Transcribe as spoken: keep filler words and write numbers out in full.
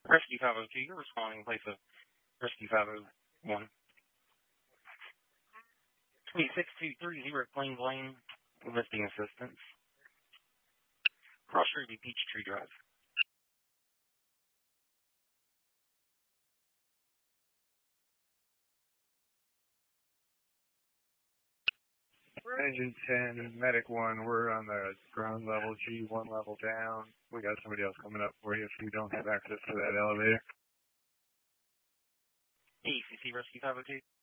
Rescue five oh two, you're responding in place of Rescue five oh one. twenty-six two thirty Plains Lane, lifting assistance. Cross Ruby Peachtree Drive. Engine ten, Medic one, we're on the ground level, G one level down. We got somebody else coming up for you if you don't have access to that elevator. A C C Rescue five oh two.